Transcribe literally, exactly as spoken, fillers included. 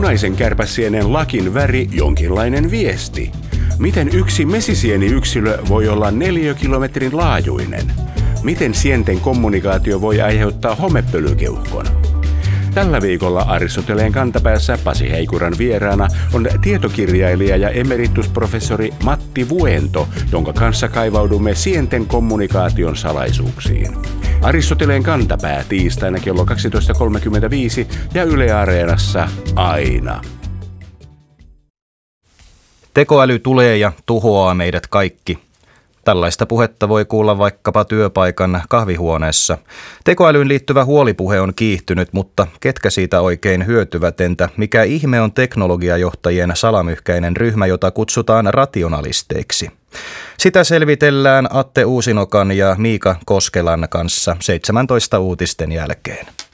punaisen kärpäsienen lakin väri jonkinlainen viesti? Miten yksi mesisieniyksilö voi olla neliökilometrin laajuinen? Miten sienten kommunikaatio voi aiheuttaa homepölykeuhkon? Tällä viikolla Aristoteleen kantapäässä Pasi Heikuran vieraana on tietokirjailija ja emeritusprofessori Matti Vuento, jonka kanssa kaivaudumme sienten kommunikaation salaisuuksiin. Aristoteleen kantapää tiistaina kello kaksitoista kolmekymmentäviisi ja Yle Areenassa aina. Tekoäly tulee ja tuhoaa meidät kaikki. Tällaista puhetta voi kuulla vaikkapa työpaikan kahvihuoneessa. Tekoälyyn liittyvä huolipuhe on kiihtynyt, mutta ketkä siitä oikein hyötyvät, entä mikä ihme on teknologiajohtajien salamyhkäinen ryhmä, jota kutsutaan rationalisteiksi? Sitä selvitellään Atte Uusinokan ja Miika Koskelan kanssa seitsemäntoista uutisten jälkeen.